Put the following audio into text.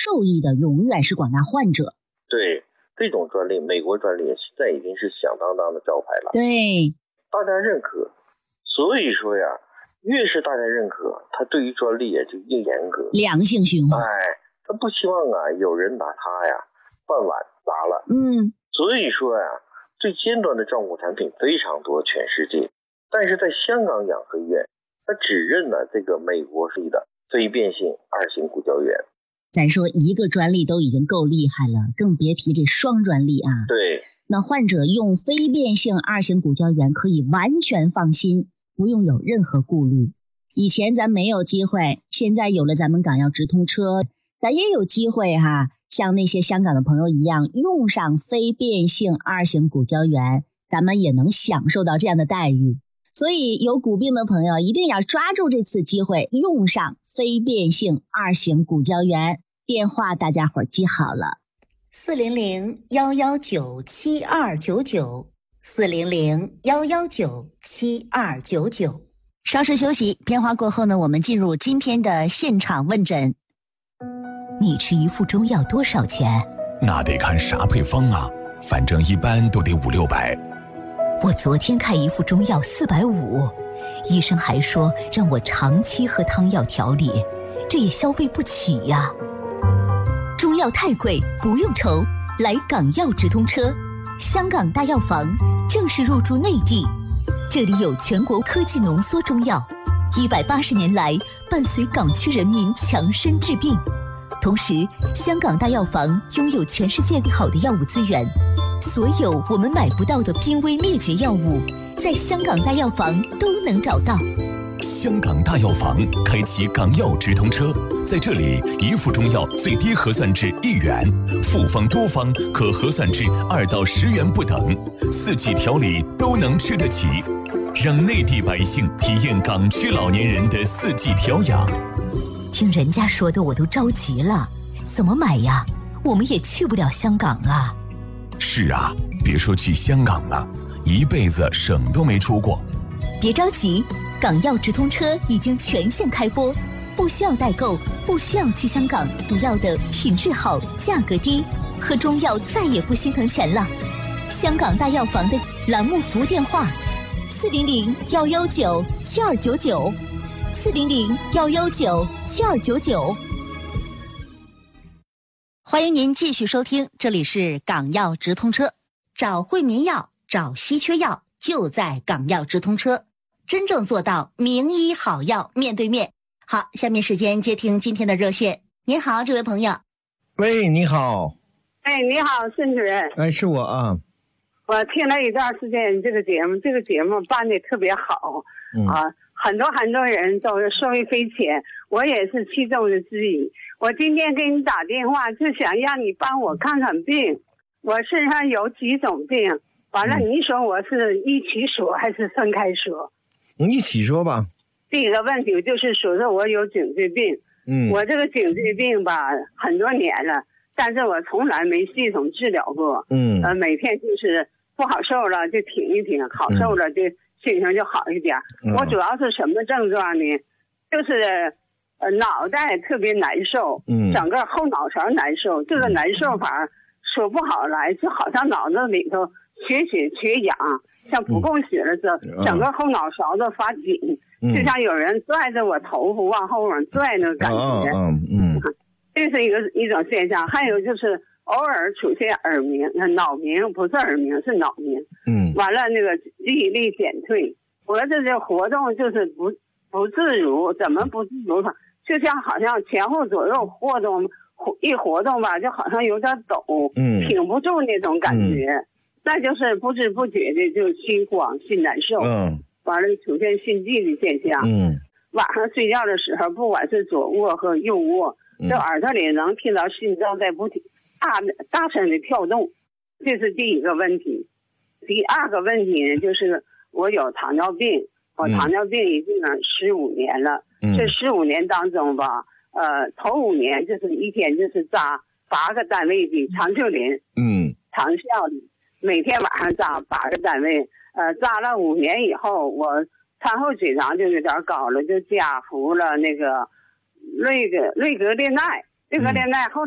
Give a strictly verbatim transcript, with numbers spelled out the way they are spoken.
受益的永远是广大患者。 对，这种专利，美国专利现在已经是响当当的招牌了。 对， 大家认可，所以说呀，越是大家认可，他对于专利也就越严格， 良性循环。 哎，他不希望啊有人拿他呀饭碗砸了。 嗯， 所以说呀，最尖端的照护产品非常多，全世界，但是在香港养和医院，他只认了这个美国系的非变性二型骨胶原。 咱说一个专利都已经够厉害了，更别提这双专利啊。 对， 那患者用非变性二型骨胶原可以完全放心，不用有任何顾虑。以前咱没有机会，现在有了咱们港药直通车，咱也有机会哈，像那些香港的朋友一样，用上非变性二型骨胶原，咱们也能享受到这样的待遇。所以有骨病的朋友一定要抓住这次机会，用上非变性二型骨胶原。电话大家伙记好了， 四零零幺幺九七二九九，四零零幺幺九七二九九。 稍事休息，片花过后呢，我们进入今天的现场问诊。 你吃一副中药多少钱？ 那得看啥配方啊，反正一般都得五六百。 我昨天开一副中药四百五，医生还说让我长期喝汤药调理，这也消费不起呀。中药太贵，不用愁，来港药直通车，香港大药房正式入驻内地，这里有全国科技浓缩中药，一百八十年来伴随港区人民强身治病。同时，香港大药房拥有全世界好的药物资源，所有我们买不到的濒危灭绝药物，在香港大药房都能找到。 香港大药房开启港药直通车，在这里一副中药最低核算至一元，复方多方可核算至二到十元不等，四季调理都能吃得起，让内地百姓体验港区老年人的四季调养。 听人家说的我都着急了，怎么买呀？我们也去不了香港啊。 是啊，别说去香港了，一辈子省都没出过。 别着急，港药直通车已经全线开播，不需要代购，不需要去香港，毒药的品质好，价格低，喝中药再也不心疼钱了。香港大药房的栏目服务电话：四零零幺幺九七二九九，四零零幺幺九七二九九。 欢迎您继续收听，这里是港药直通车，找惠民药，找稀缺药，就在港药直通车，真正做到名医好药面对面。好，下面时间接听今天的热线。您好，这位朋友。 喂，你好。 哎，你好，孙主任。 哎，是我啊。 我听了一段时间这个节目，这个节目办得特别好、嗯、啊，很多很多人都是受益匪浅，我也是其中的之一。我今天给你打电话，就想让你帮我看看病。我身上有几种病，完了你说我是一起说还是分开说？ 你一起说吧。 第一个问题就是说说我有颈椎病，嗯，我这个颈椎病吧很多年了，但是我从来没系统治疗过，嗯，呃，每天就是不好受了就停一停，好受了就心情就好一点。嗯、我主要是什么症状呢？就是呃脑袋特别难受，嗯，整个后脑勺难受，这个难受法说不好来，就好像脑子里头缺血缺氧，像不供血了似的，嗯、整个后脑勺子发紧。嗯、就像有人拽着我头发往后往拽那个感觉，嗯嗯，这是一个一种现象。还有就是偶尔出现耳鸣、脑鸣，不是耳鸣是脑鸣，嗯，完了那个记忆力减退，脖子的活动就是不不自如，怎么不自如法？就像好像前后左右活动，一活动吧，就好像有点抖，嗯，挺不住那种感觉，嗯、那就是不知不觉的就心慌、心难受，嗯。完了出现心悸的现象，嗯，晚上睡觉的时候，不管是左卧和右卧，这、嗯、耳朵里能听到心脏在不停大大声的跳动，这是第一个问题。第二个问题呢，就是我有糖尿病，我糖尿病已经十五年了，嗯、这十五年当中吧，呃，头五年就是一天就是扎八个单位的长寿林，嗯，长效的，每天晚上扎八个单位。呃，扎了五年以后，我餐后血糖就有点高了，就加服了那个瑞格瑞格列奈，瑞格列奈后。